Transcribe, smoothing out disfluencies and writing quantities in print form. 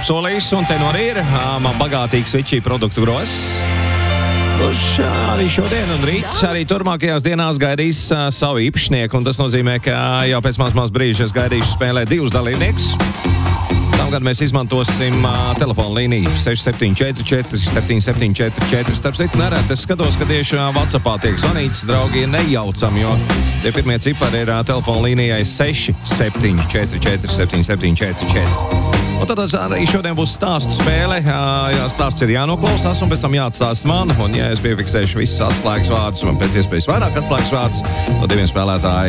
apsolījis, un te no ir man bagātīgs Vičī produktu gross. Kurš arī šodien un rīt, arī turmākajās dienās gaidīs savu īpašnieku, un tas nozīmē, ka jau pēc maz brīža es gaidīšu spēlēt 2 dalībniekus. Tamgad mēs izmantosim telefonu līniju 6744 7744. Starp citu, nereti es skatos, ka tieši WhatsAppā tiek zvanīts, draugi, nejaucam, jo tie pirmie cipari ir telefonu līnijai 6744 7744. Un tad arī šodien būs stāstu spēle. Stāsts ir jānoklausās, un pēc tam jāatstāst man. Un ja es piefiksēšu visus atslēgas vārdus, un pēc iespējas vairāk atslēgas vārdus, no 2 spēlētāji